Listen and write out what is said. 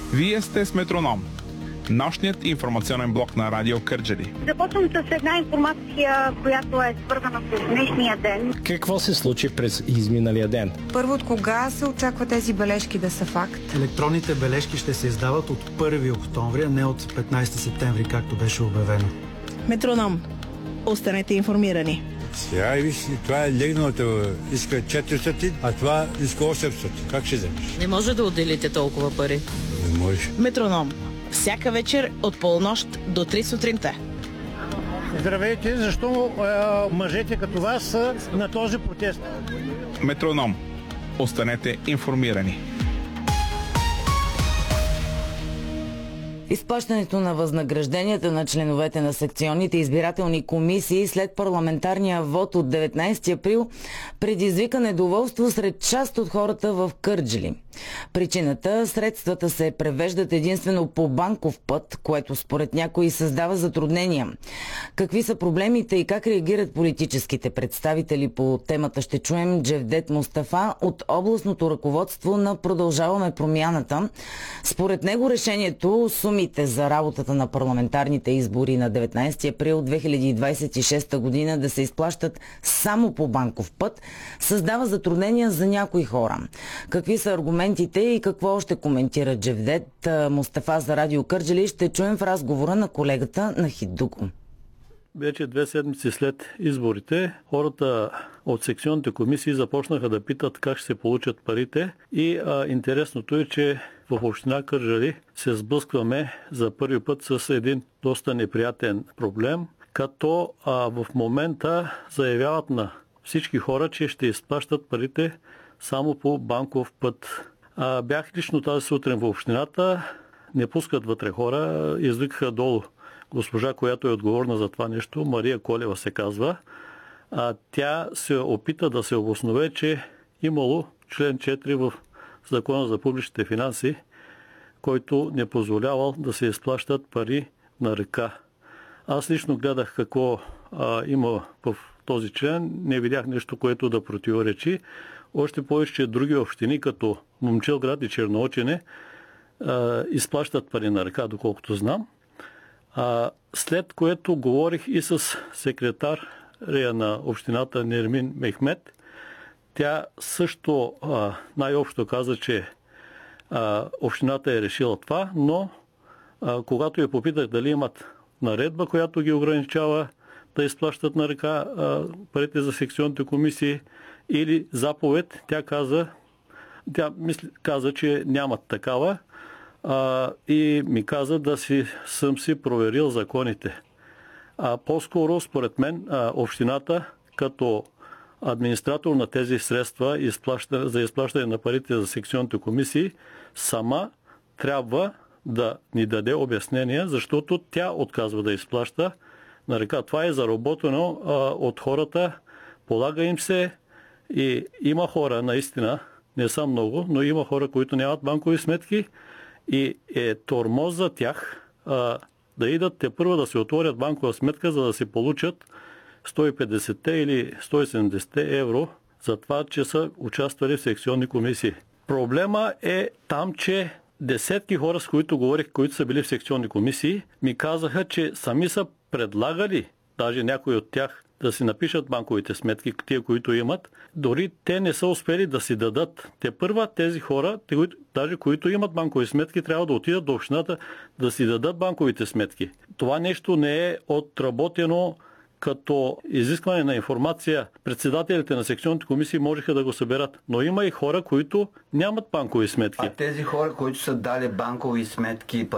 Вие сте с Метроном, нощният информационен блок на Радио Кърджали. Започвам с една информация, която е свързана с днешния ден. Какво се случи през изминалия ден? Първо, от кога се очаква тези бележки да са факт? Електронните бележки ще се издават от 1 октомври, а не от 15 септември, както беше обявено. Метроном. Останете информирани. Сега виж, това е легналото. Иска 400, а това иска 800. Как ще вземеш? Не може да отделите толкова пари. Не може. Метроном. Всяка вечер от полунощ до 3 сутринта. Здравейте, защо мъжете като вас са на този протест? Метроном. Останете информирани. Изплащането на възнагражденията на членовете на секционните избирателни комисии след парламентарния вод от 19 април предизвика недоволство сред част от хората в Кърджали. Причината – средствата се превеждат единствено по банков път, което според някои създава затруднения. Какви са проблемите и как реагират политическите представители по темата, ще чуем Джевдет Мустафа от областното ръководство на Продължаваме промяната. Според него решението сумите за работата на парламентарните избори на 19 април 2026 година да се изплащат само по банков път създава затруднения за някои хора. Какви са аргументите и какво още коментира Джевдет Мустафа за Радио Кърджали, ще чуем в разговора на колегата Нахид Дуго. Вече 2 седмици след изборите хората от секционните комисии започнаха да питат как ще се получат парите и интересното е, че в община Кърджали се сблъскваме за първи път с един доста неприятен проблем, като в момента заявяват на всички хора, че ще изплащат парите само по банков път. Бях лично тази сутрин в общината, не пускат вътре хора, извикаха долу госпожа, която е отговорна за това нещо, Мария Колева се казва. Тя се опита да се обоснове, че имало член 4 в Закона за публичните финанси, който не позволявал да се изплащат пари на ръка. Аз лично гледах какво има в този член, не видях нещо, което да противоречи. Още повече, че други общини, като Момчилград и Черноочене, изплащат пари на ръка, доколкото знам. След което говорих и с секретаря на общината Нермин Мехмет. Тя също най-общо каза, че общината е решила това, но когато я попитах дали имат наредба, която ги ограничава да изплащат на ръка парите за секционните комисии или заповед, тя каза, че нямат такава и ми каза съм си проверил законите. По-скоро, според мен, общината като администратор на тези средства за изплащане на парите за секционните комисии сама трябва да ни даде обяснение, защото тя отказва да изплаща на ръка. Това е заработено от хората, полага им се и има хора, наистина, не са много, но има хора, които нямат банкови сметки и е тормоз за тях да идат тепърва да се отворят банкова сметка, за да се получат 150 или 170 евро за това, че са участвали в секционни комисии. Проблема е там, че десетки хора, с които говорих, които са били в секционни комисии, ми казаха, че сами са предлагали, даже някои от тях, да си напишат банковите сметки, тия, които имат. Дори те не са успели да си дадат. Тепърва тези хора, даже които имат банкови сметки, трябва да отидат до общината да си дадат банковите сметки. Това нещо не е отработено като изискване на информация. Председателите на секционните комисии можеха да го съберат. Но има и хора, които нямат банкови сметки. А тези хора, които са дали банкови сметки,